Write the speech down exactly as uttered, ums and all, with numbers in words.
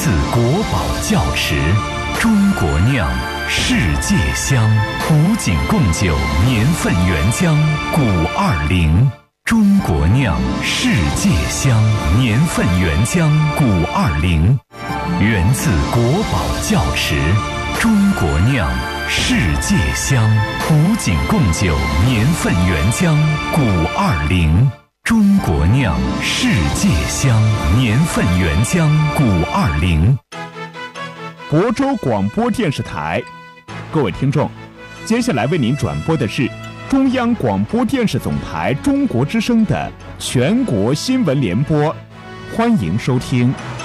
自国宝窖池，中国酿，世界香。古井贡酒年份原浆古二零，中国酿，世界香。年份原浆古二零，源自国宝窖池，中国酿，世界香。古井贡酒年份原浆古二零，中国酿，世界香。年份原浆古二零。 亳州广播电视台，各位听众，接下来为您转播的是中央广播电视总台中国之声的全国新闻联播，欢迎收听。